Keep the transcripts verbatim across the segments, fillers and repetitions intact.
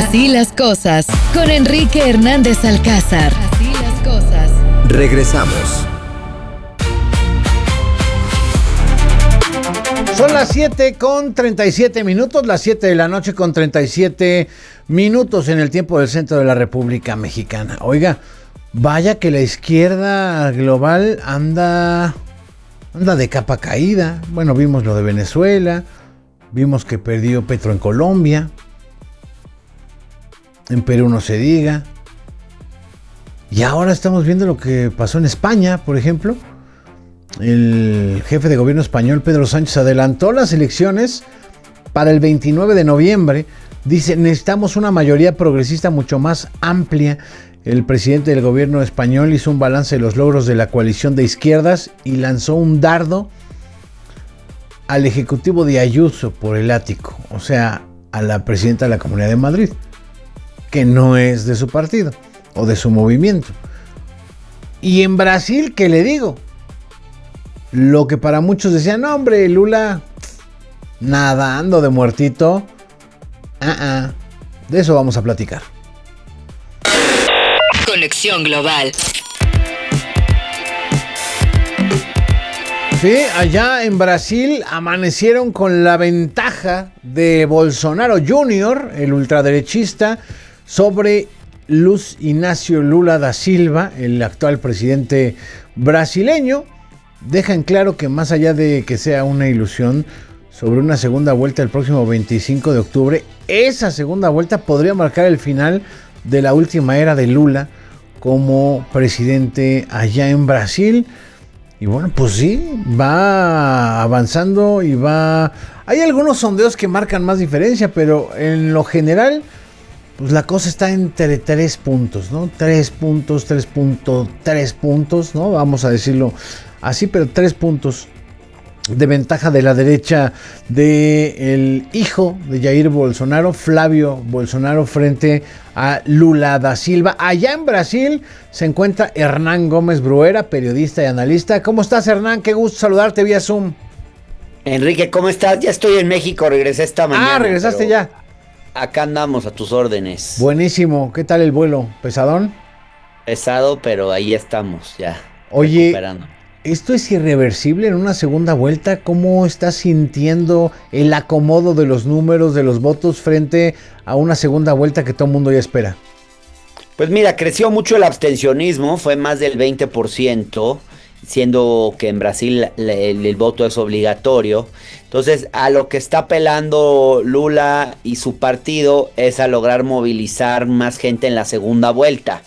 Así las cosas, con Enrique Hernández Alcázar. Así las cosas. Regresamos. Son las siete con treinta y siete minutos, las siete de la noche con treinta y siete minutos en el tiempo del centro de la República Mexicana. Oiga, vaya que la izquierda global anda, anda de capa caída. Bueno, vimos lo de Venezuela, vimos que perdió Petro en Colombia, en Perú no se diga. Y ahora estamos viendo lo que pasó en España, por ejemplo. El jefe de gobierno español, Pedro Sánchez, adelantó las elecciones para el veintinueve de noviembre. Dice, necesitamos una mayoría progresista mucho más amplia. El presidente del gobierno español hizo un balance de los logros de la coalición de izquierdas y lanzó un dardo al ejecutivo de Ayuso por el ático, o sea, a la presidenta de la Comunidad de Madrid, que no es de su partido o de su movimiento. Y en Brasil, ¿qué le digo? Lo que para muchos decían, no, hombre, Lula nadando de muertito. Uh-uh. De eso vamos a platicar. Conexión Global. Sí, allá en Brasil amanecieron con la ventaja de Bolsonaro junior, el ultraderechista, sobre Luiz Inácio Lula da Silva, el actual presidente brasileño. Dejan claro que más allá de que sea una ilusión sobre una segunda vuelta el próximo veinticinco de octubre, esa segunda vuelta podría marcar el final de la última era de Lula como presidente allá en Brasil. Y bueno, pues sí, va avanzando y va... Hay algunos sondeos que marcan más diferencia, pero en lo general, pues la cosa está entre tres puntos, ¿no? Tres puntos, tres puntos, tres puntos, ¿no? Vamos a decirlo así, pero tres puntos de ventaja de la derecha del hijo de Jair Bolsonaro, Flávio Bolsonaro, frente a Lula da Silva. Allá en Brasil se encuentra Hernán Gómez Bruera, periodista y analista. ¿Cómo estás, Hernán? Qué gusto saludarte vía Zoom. Enrique, ¿cómo estás? Ya estoy en México, regresé esta mañana. Ah, regresaste ya. Acá andamos a tus órdenes. Buenísimo. ¿Qué tal el vuelo? ¿Pesadón? Pesado, pero ahí estamos ya. Oye, recuperando. ¿Esto es irreversible en una segunda vuelta? ¿Cómo estás sintiendo el acomodo de los números de los votos frente a una segunda vuelta que todo el mundo ya espera? Pues mira, creció mucho el abstencionismo, fue más del veinte por ciento, siendo que en Brasil el, el, el voto es obligatorio. Entonces, a lo que está apelando Lula y su partido es a lograr movilizar más gente en la segunda vuelta.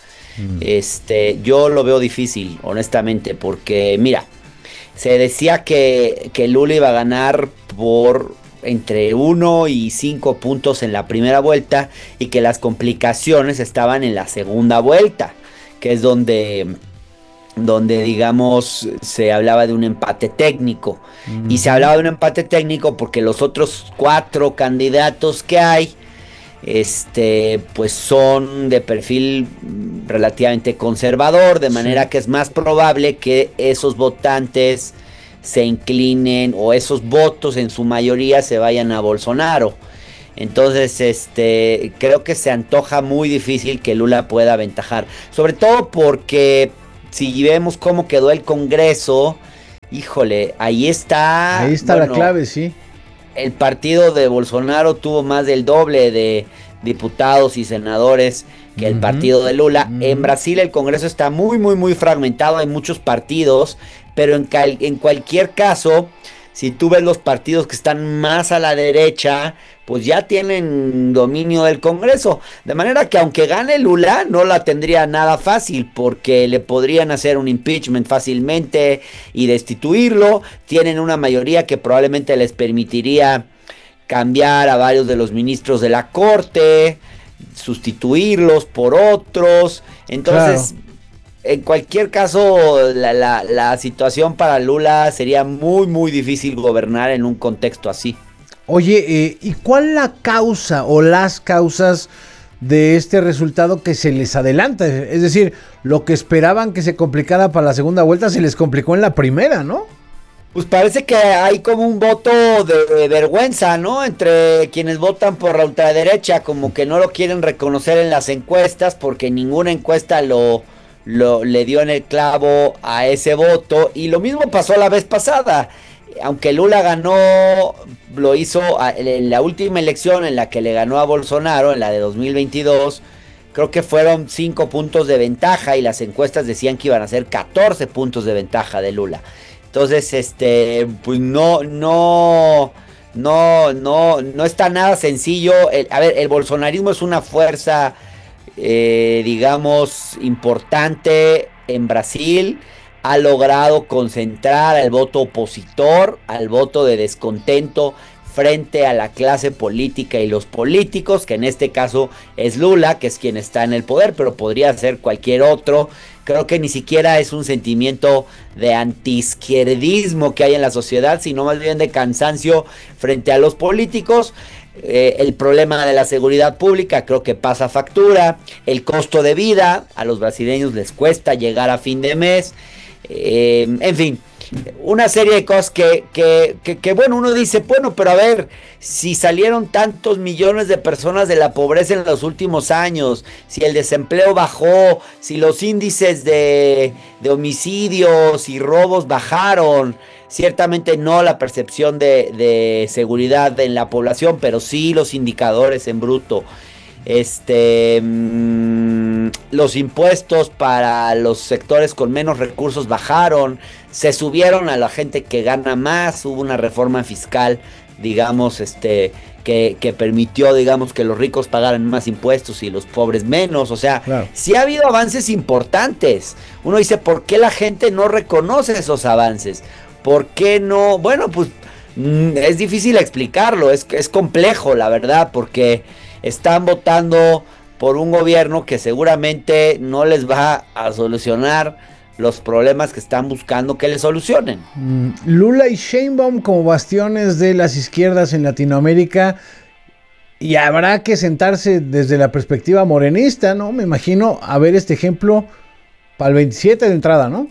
Este, yo lo veo difícil, honestamente, porque mira, se decía que, que Lula iba a ganar por entre uno y cinco puntos en la primera vuelta y que las complicaciones estaban en la segunda vuelta, que es donde, donde digamos, se hablaba de un empate técnico. Mm. Y se hablaba de un empate técnico porque los otros cuatro candidatos que hay, Este, pues son de perfil relativamente conservador, de manera sí. que es más probable que esos votantes se inclinen o esos votos en su mayoría se vayan a Bolsonaro. Entonces, este, creo que se antoja muy difícil que Lula pueda aventajar, sobre todo porque si vemos cómo quedó el Congreso, híjole, ahí está. Ahí está bueno, la clave, sí. El partido de Bolsonaro tuvo más del doble de diputados y senadores que el uh-huh. partido de Lula. Uh-huh. En Brasil el Congreso está muy, muy, muy fragmentado. Hay muchos partidos, pero en, cal- en cualquier caso, si tú ves los partidos que están más a la derecha, pues ya tienen dominio del Congreso. De manera que aunque gane Lula, no la tendría nada fácil, porque le podrían hacer un impeachment fácilmente y destituirlo. Tienen una mayoría que probablemente les permitiría cambiar a varios de los ministros de la Corte, sustituirlos por otros. Entonces, claro, en cualquier caso, la, la, la situación para Lula sería muy, muy difícil gobernar en un contexto así. Oye, eh, ¿y cuál la causa o las causas de este resultado que se les adelanta? Es decir, lo que esperaban que se complicara para la segunda vuelta se les complicó en la primera, ¿no? Pues parece que hay como un voto de, de vergüenza, ¿no? Entre quienes votan por la ultraderecha, como que no lo quieren reconocer en las encuestas, porque ninguna encuesta lo, lo le dio en el clavo a ese voto. Y lo mismo pasó la vez pasada. Aunque Lula ganó, lo hizo en la última elección en la que le ganó a Bolsonaro, en la de dos mil veintidós, creo que fueron cinco puntos de ventaja y las encuestas decían que iban a ser catorce puntos de ventaja de Lula. Entonces, este, pues no, no, no, no, no está nada sencillo. El, a ver, el bolsonarismo es una fuerza, eh, digamos, importante en Brasil. Ha logrado concentrar al voto opositor, al voto de descontento frente a la clase política y los políticos, que en este caso es Lula, que es quien está en el poder, pero podría ser cualquier otro. Creo que ni siquiera es un sentimiento de antiizquierdismo que hay en la sociedad, sino más bien de cansancio frente a los políticos. Eh, el problema de la seguridad pública creo que pasa factura. El costo de vida, a los brasileños les cuesta llegar a fin de mes. Eh, en fin, una serie de cosas que, que, que, que, bueno, uno dice, bueno, pero a ver, si salieron tantos millones de personas de la pobreza en los últimos años, si el desempleo bajó, si los índices de, de homicidios y robos bajaron, ciertamente no la percepción de, de seguridad en la población, pero sí los indicadores en bruto. Este, mmm, los impuestos para los sectores con menos recursos bajaron, se subieron a la gente que gana más, hubo una reforma fiscal, digamos, este, que, que permitió, digamos, que los ricos pagaran más impuestos y los pobres menos. O sea, claro, sí ha habido avances importantes. Uno dice, ¿por qué la gente no reconoce esos avances? ¿Por qué no? Bueno, pues mmm, es difícil explicarlo, es, es complejo, la verdad, porque están votando por un gobierno que seguramente no les va a solucionar los problemas que están buscando que les solucionen. Mm, Lula y Sheinbaum como bastiones de las izquierdas en Latinoamérica, y habrá que sentarse desde la perspectiva morenista, ¿no? Me imagino a ver este ejemplo para el veintisiete de entrada, ¿no?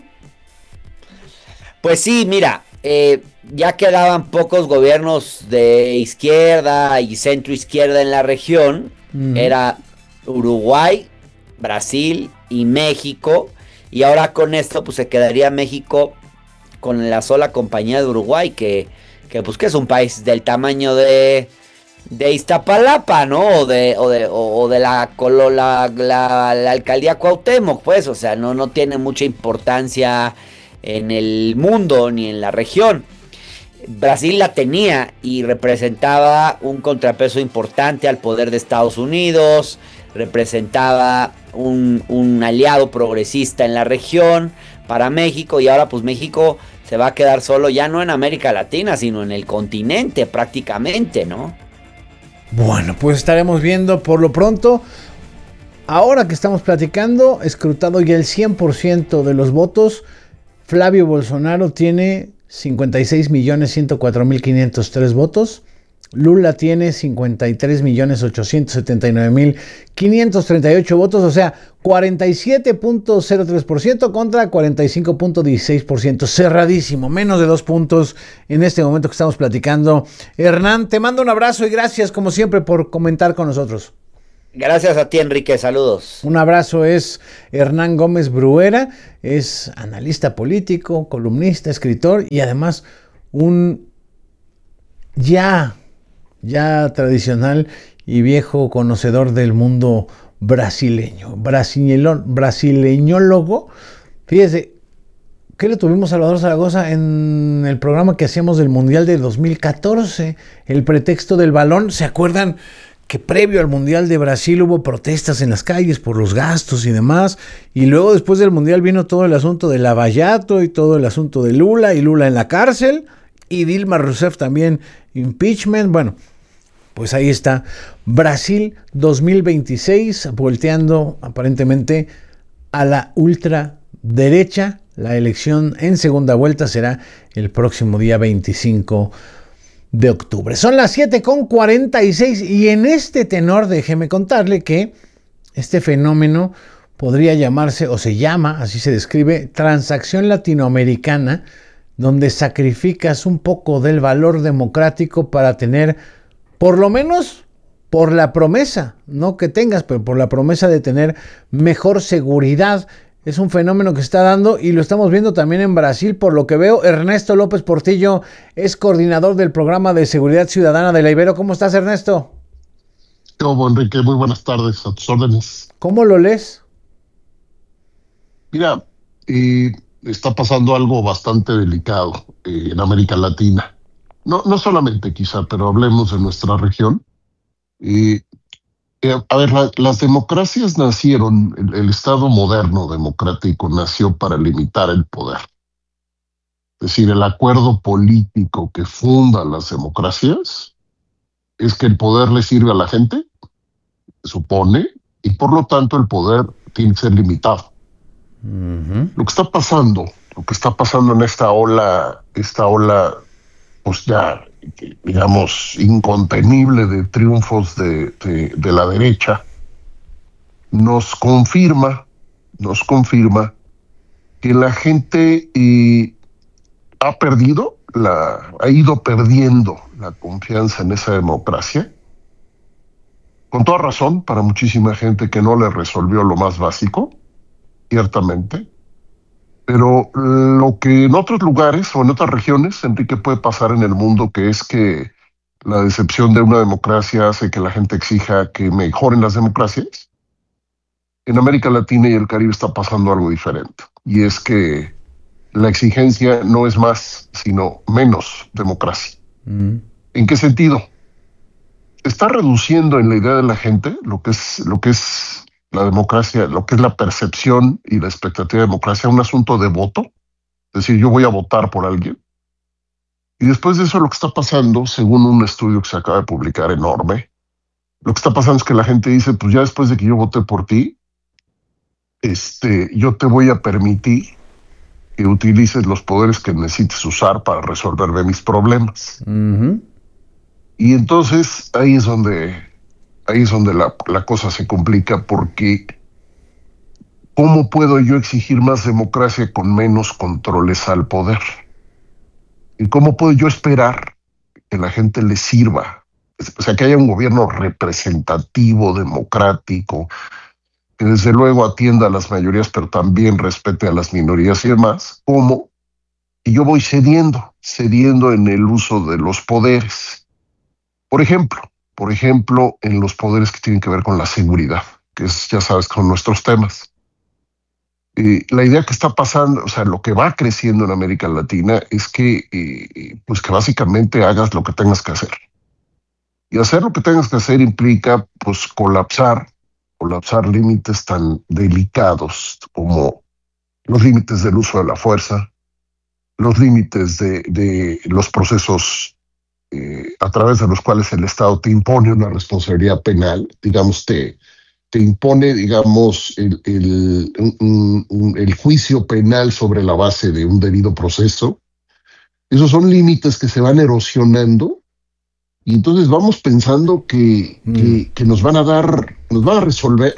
Pues sí, mira, eh, ya quedaban pocos gobiernos de izquierda y centro izquierda en la región. Mm. Era Uruguay, Brasil y México. Y ahora con esto pues se quedaría México con la sola compañía de Uruguay, que, que pues que es un país del tamaño de, de Iztapalapa, ¿no? O de, o de, o de la, la, la, la alcaldía Cuauhtémoc, pues, o sea, no, no tiene mucha importancia en el mundo ni en la región. Brasil la tenía y representaba un contrapeso importante al poder de Estados Unidos, representaba un, un aliado progresista en la región para México, y ahora pues México se va a quedar solo ya no en América Latina, sino en el continente prácticamente, ¿no? Bueno, pues estaremos viendo. Por lo pronto, ahora que estamos platicando, escrutado ya el cien por ciento de los votos, Flavio Bolsonaro tiene cincuenta y seis millones ciento cuatro mil quinientos tres votos. Lula tiene cincuenta y tres millones ochocientos setenta y nueve mil quinientos treinta y ocho votos, o sea, cuarenta y siete punto cero tres por ciento contra cuarenta y cinco punto dieciséis por ciento. Cerradísimo, menos de dos puntos en este momento que estamos platicando. Hernán, te mando un abrazo y gracias como siempre por comentar con nosotros. Gracias a ti, Enrique, saludos. Un abrazo. Es Hernán Gómez Bruera, es analista político, columnista, escritor y además un ya, ya tradicional y viejo conocedor del mundo brasileño, brasileñólogo. Fíjese, ¿qué le tuvimos a Salvador Zaragoza en el programa que hacíamos del Mundial de dos mil catorce? El pretexto del balón, ¿se acuerdan? Que previo al Mundial de Brasil hubo protestas en las calles por los gastos y demás, y luego después del Mundial vino todo el asunto de Lava Jato y todo el asunto de Lula, y Lula en la cárcel, y Dilma Rousseff también impeachment. Bueno, pues ahí está, Brasil dos mil veintiséis, volteando aparentemente a la ultraderecha. La elección en segunda vuelta será el próximo día veinticinco de octubre. Son las siete con cuarenta y seis y en este tenor déjeme contarle que este fenómeno podría llamarse, o se llama, así se describe, transacción latinoamericana donde sacrificas un poco del valor democrático para tener, por lo menos, por la promesa, no que tengas, pero por la promesa de tener mejor seguridad. Es un fenómeno que se está dando y lo estamos viendo también en Brasil, por lo que veo. Ernesto López Portillo es coordinador del programa de seguridad ciudadana de la Ibero. ¿Cómo estás, Ernesto? ¿Cómo, Enrique? Muy buenas tardes, a tus órdenes. ¿Cómo lo lees? Mira, eh, está pasando algo bastante delicado eh, en América Latina. No, no solamente quizá, pero hablemos de nuestra región. Eh, eh, a ver, la, las democracias nacieron, el, el Estado moderno democrático nació para limitar el poder. Es decir, el acuerdo político que funda las democracias es que el poder le sirve a la gente, se supone, y por lo tanto el poder tiene que ser limitado. Uh-huh. Lo que está pasando, lo que está pasando en esta ola, esta ola, pues ya, digamos, incontenible de triunfos de, de, de la derecha, nos confirma, nos confirma que la gente eh, ha perdido, la, ha ido perdiendo la confianza en esa democracia, con toda razón, para muchísima gente que no le resolvió lo más básico, ciertamente, pero lo que en otros lugares o en otras regiones, Enrique, puede pasar en el mundo, que es que la decepción de una democracia hace que la gente exija que mejoren las democracias. En América Latina y el Caribe está pasando algo diferente, y es que la exigencia no es más, sino menos democracia. Mm. ¿En qué sentido? Está reduciendo en la idea de la gente lo que es, lo que es la democracia, lo que es la percepción y la expectativa de democracia, un asunto de voto. Es decir, yo voy a votar por alguien. Y después de eso, lo que está pasando, según un estudio que se acaba de publicar enorme, lo que está pasando es que la gente dice, pues ya después de que yo voté por ti, este, yo te voy a permitir que utilices los poderes que necesites usar para resolverme mis problemas. Uh-huh. Y entonces ahí es donde... Ahí es donde la, la cosa se complica, porque ¿cómo puedo yo exigir más democracia con menos controles al poder? ¿Y cómo puedo yo esperar que la gente le sirva? O sea, que haya un gobierno representativo, democrático, que desde luego atienda a las mayorías, pero también respete a las minorías y demás. ¿Cómo? Y yo voy cediendo, cediendo en el uso de los poderes. Por ejemplo, Por ejemplo, en los poderes que tienen que ver con la seguridad, que es, ya sabes, con nuestros temas. Eh, la idea que está pasando, o sea, lo que va creciendo en América Latina es que, eh, pues que básicamente hagas lo que tengas que hacer. Y hacer lo que tengas que hacer implica, pues, colapsar, colapsar límites tan delicados como los límites del uso de la fuerza, los límites de, de los procesos Eh, a través de los cuales el Estado te impone una responsabilidad penal, digamos, te, te impone, digamos, el, el, un, un, el juicio penal sobre la base de un debido proceso. Esos son límites que se van erosionando y entonces vamos pensando que, mm. que, que nos van a dar, nos van a resolver,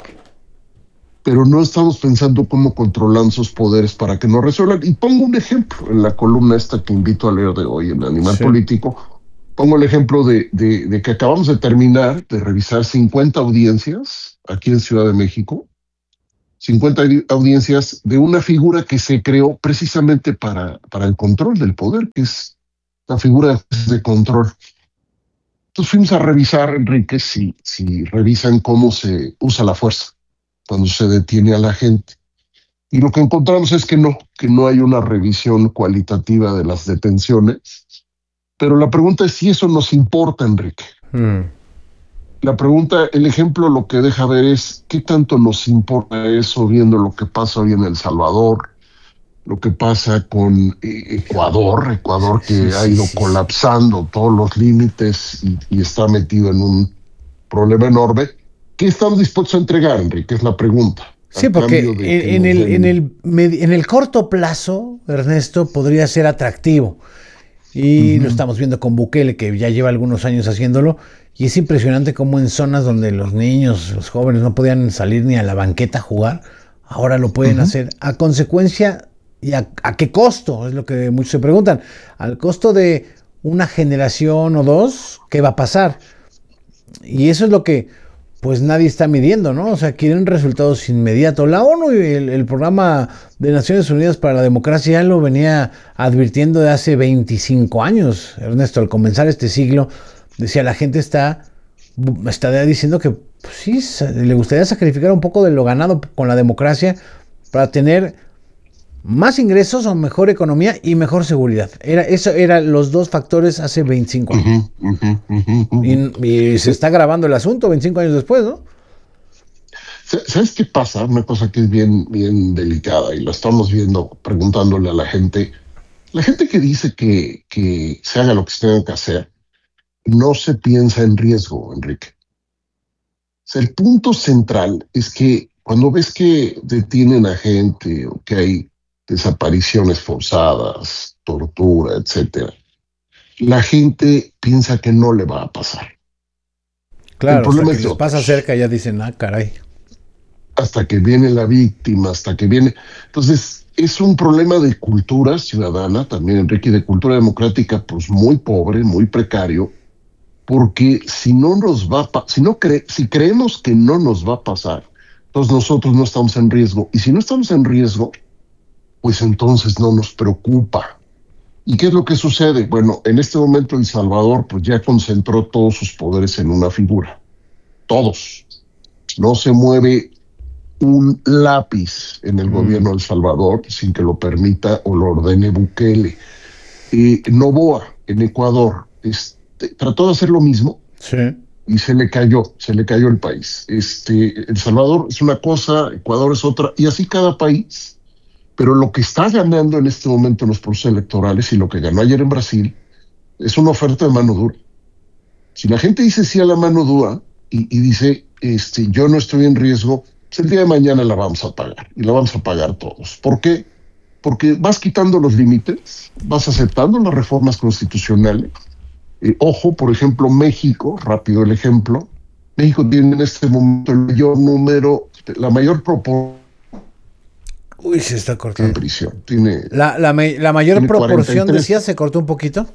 pero no estamos pensando cómo controlan sus poderes para que nos resuelvan. Y pongo un ejemplo en la columna esta que invito a leer de hoy, en Animal sí. Político. Pongo el ejemplo de, de, de que acabamos de terminar de revisar cincuenta audiencias aquí en Ciudad de México, cincuenta audiencias de una figura que se creó precisamente para, para el control del poder, que es la figura de control. Entonces fuimos a revisar, Enrique, si, si revisan cómo se usa la fuerza cuando se detiene a la gente. Y lo que encontramos es que no, que no hay una revisión cualitativa de las detenciones. Pero la pregunta es si eso nos importa, Enrique. Mm. La pregunta, el ejemplo lo que deja ver es qué tanto nos importa eso viendo lo que pasa hoy en El Salvador, lo que pasa con eh, Ecuador, Ecuador que sí, sí, ha ido sí, colapsando sí. todos los límites y, y está metido en un problema enorme. ¿Qué estamos dispuestos a entregar, Enrique? Es la pregunta. Sí, porque en, en, el, en, el, en el corto plazo, Ernesto, podría ser atractivo. Y uh-huh. lo estamos viendo con Bukele, que ya lleva algunos años haciéndolo, y es impresionante cómo en zonas donde los niños, los jóvenes no podían salir ni a la banqueta a jugar, ahora lo pueden uh-huh. hacer, a consecuencia ¿Y a, a qué costo? Es lo que muchos se preguntan. Al costo de una generación o dos, ¿qué va a pasar? Y eso es lo que pues nadie está midiendo, ¿no? O sea, quieren resultados inmediatos. La ONU y el, el Programa de Naciones Unidas para la Democracia ya lo venía advirtiendo de hace veinticinco años. Ernesto, al comenzar este siglo, decía, la gente está, está diciendo que pues, sí, le gustaría sacrificar un poco de lo ganado con la democracia para tener más ingresos o mejor economía y mejor seguridad. Era, eso eran los dos factores hace veinticinco años. Uh-huh, uh-huh, uh-huh, uh-huh. Y, y se está grabando el asunto veinticinco años después, ¿no? ¿Sabes qué pasa? Una cosa que es bien, bien delicada y lo estamos viendo preguntándole a la gente. La gente que dice que, que se haga lo que se tenga que hacer, no se piensa en riesgo, Enrique. O sea, el punto central es que cuando ves que detienen a gente o que hay desapariciones forzadas, tortura, etcétera, la gente piensa que no le va a pasar. Claro, el problema hasta que es les pasa cerca ya dicen, ah, caray. Hasta que viene la víctima, hasta que viene... Entonces, es un problema de cultura ciudadana también, Enrique, de cultura democrática, pues muy pobre, muy precario, porque si no nos va a pa- si no cre- si creemos que no nos va a pasar, entonces nosotros no estamos en riesgo. Y si no estamos en riesgo, pues entonces no nos preocupa. ¿Y qué es lo que sucede? Bueno, en este momento El Salvador pues ya concentró todos sus poderes en una figura. Todos. No se mueve un lápiz en el mm. gobierno de El Salvador sin que lo permita o lo ordene Bukele. Eh, Noboa, en Ecuador, este, trató de hacer lo mismo. Sí. Y se le cayó, se le cayó el país. Este, El Salvador es una cosa, Ecuador es otra, y así cada país. Pero lo que está ganando en este momento en los procesos electorales y lo que ganó ayer en Brasil es una oferta de mano dura. Si la gente dice sí a la mano dura y, y dice este, yo no estoy en riesgo, pues el día de mañana la vamos a pagar y la vamos a pagar todos. ¿Por qué? Porque vas quitando los límites, vas aceptando las reformas constitucionales. Eh, ojo, por ejemplo, México, rápido el ejemplo, México tiene en este momento el mayor número, la mayor proporción. Uy, se está cortando. En prisión. Tiene, la, la, la mayor tiene proporción, cuarenta y tres, decía, se cortó un poquito.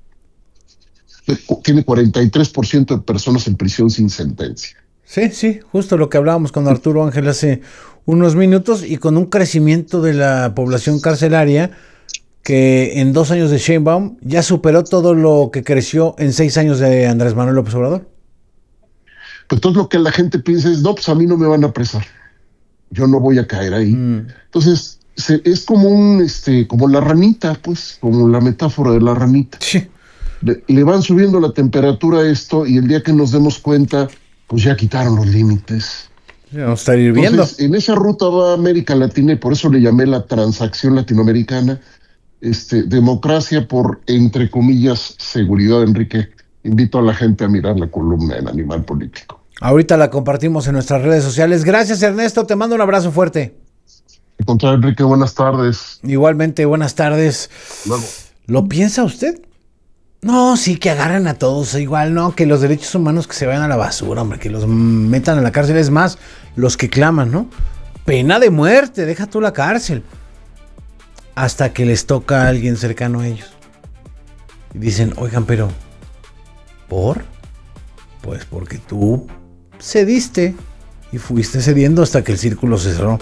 Tiene cuarenta y tres por ciento de personas en prisión sin sentencia. Sí, sí, justo lo que hablábamos con Arturo Ángel hace unos minutos y con un crecimiento de la población carcelaria que en dos años de Sheinbaum ya superó todo lo que creció en seis años de Andrés Manuel López Obrador. Pues entonces lo que la gente piensa es, no, pues a mí no me van a apresar. Yo no voy a caer ahí. Mm. Entonces, se, es como un, este, como la ranita, pues, como la metáfora de la ranita. Sí. Le, le van subiendo la temperatura a esto y el día que nos demos cuenta, pues ya quitaron los límites. Ya vamos a estar hirviendo. Entonces, en esa ruta va América Latina y por eso le llamé la transacción latinoamericana, este, democracia por, entre comillas, seguridad, Enrique. Invito a la gente a mirar la columna en Animal Político. Ahorita la compartimos en nuestras redes sociales. Gracias, Ernesto. Te mando un abrazo fuerte. Al contrario, Enrique, buenas tardes. Igualmente, buenas tardes. Luego. ¿Lo piensa usted? No, sí, que agarren a todos. Igual, no, que los derechos humanos que se vayan a la basura, hombre, que los metan a la cárcel. Es más, los que claman, ¿no? Pena de muerte, deja tú la cárcel. Hasta que les toca a alguien cercano a ellos. Y dicen, oigan, pero ¿por? Pues porque tú cediste y fuiste cediendo hasta que el círculo se cerró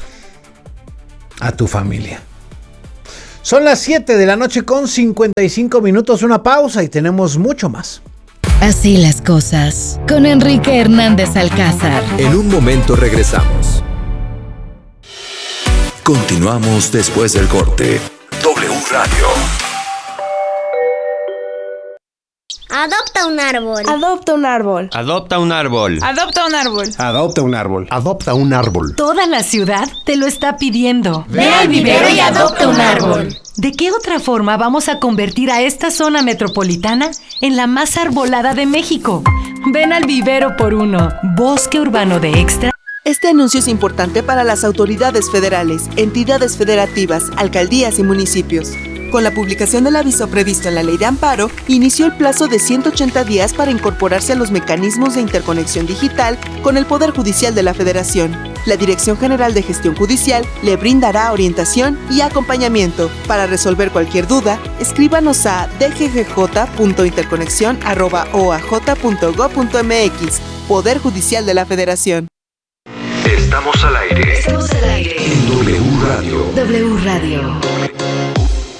a tu familia. Son las siete de la noche con cincuenta y cinco minutos, una pausa y tenemos mucho más. Así las cosas, con Enrique Hernández Alcázar. En un momento regresamos. Continuamos después del corte. W Radio. Adopta un árbol. Adopta un árbol. Adopta un árbol. Adopta un árbol. Adopta un árbol. Adopta un árbol. Toda la ciudad te lo está pidiendo. Ve al vivero y adopta un árbol. ¿De qué otra forma vamos a convertir a esta zona metropolitana en la más arbolada de México? Ven al vivero por uno. Bosque urbano de Extra. Este anuncio es importante para las autoridades federales, entidades federativas, alcaldías y municipios. Con la publicación del aviso previsto en la Ley de Amparo, inició el plazo de ciento ochenta días para incorporarse a los mecanismos de interconexión digital con el Poder Judicial de la Federación. La Dirección General de Gestión Judicial le brindará orientación y acompañamiento. Para resolver cualquier duda, escríbanos a d g g j punto interconexión arroba o a j punto gob punto m x. Poder Judicial de la Federación. Estamos al aire. Estamos al aire. En W Radio. W Radio.